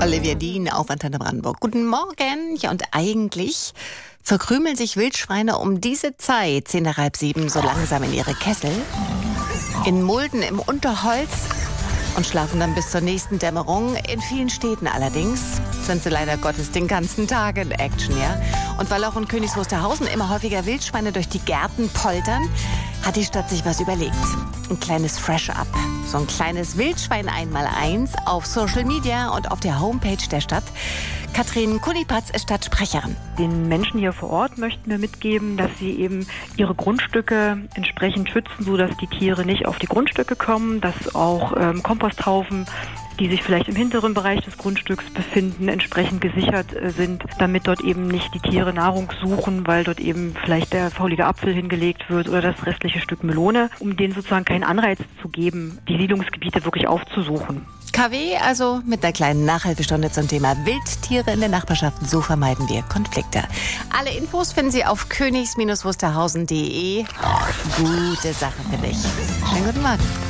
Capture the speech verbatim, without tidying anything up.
Olivia Dean auf Antenne Brandenburg. Guten Morgen. Ja, und eigentlich verkrümeln sich Wildschweine um diese Zeit, zehn nach halb sieben, so langsam in ihre Kessel, in Mulden im Unterholz und schlafen dann bis zur nächsten Dämmerung. In vielen Städten allerdings sind sie leider Gottes den ganzen Tag in Action, ja. Und weil auch in Königs Wusterhausen immer häufiger Wildschweine durch die Gärten poltern, hat die Stadt sich was überlegt. Ein kleines Fresh-Up. So ein kleines Wildschwein einmal eins auf Social Media und auf der Homepage der Stadt. Katrin Kulipatz ist Stadtsprecherin. Den Menschen hier vor Ort möchten wir mitgeben, dass sie eben ihre Grundstücke entsprechend schützen, sodass die Tiere nicht auf die Grundstücke kommen, dass auch ähm, Komposthaufen, die sich vielleicht im hinteren Bereich des Grundstücks befinden, entsprechend gesichert äh, sind, damit dort eben nicht die Tiere Nahrung suchen, weil dort eben vielleicht der faulige Apfel hingelegt wird oder das restliche Stück Melone, um denen sozusagen keinen Anreiz zu geben, die Siedlungsgebiete wirklich aufzusuchen. K W, also mit einer kleinen Nachhilfestunde zum Thema Wildtiere in der Nachbarschaft. So vermeiden wir Konflikte. Alle Infos finden Sie auf königs Wusterhausen punkt de. Gute Sache für dich. Schönen guten Morgen.